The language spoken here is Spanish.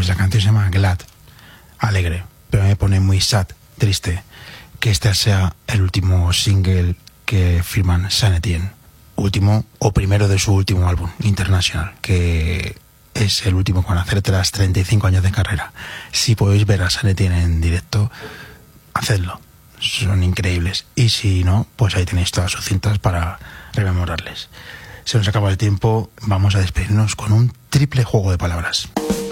Pues la canción se llama Glad, alegre, pero me pone muy sad, triste, que este sea el último single que firman Saint Etienne. Último o primero de su último álbum, International, que es el último con hacer tras 35 años de carrera. Si podéis ver a Saint Etienne en directo, hacedlo, son increíbles. Y si no, pues ahí tenéis todas sus cintas para rememorarles. Se nos acaba el tiempo, vamos a despedirnos con un triple juego de palabras.